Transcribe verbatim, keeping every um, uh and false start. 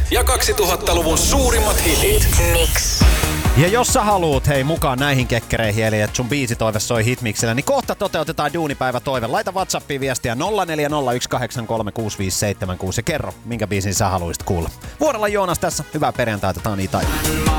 ja kaksituhattaluvun suurimmat hitit. Mix. Ja jos sä haluut hei mukaan näihin kekkereihin, eli että sun biisitoive soi Hitmixillä, niin kohta toteutetaan duunipäivä toive. Laita WhatsAppiin viestiä nolla neljä nolla yksi kahdeksan kolme kuusi viisi seitsemän kuusi ja kerro, minkä biisin sä haluisit kuulla. Vuorolla Joonas tässä. Hyvää perjantaita, tää on Ita.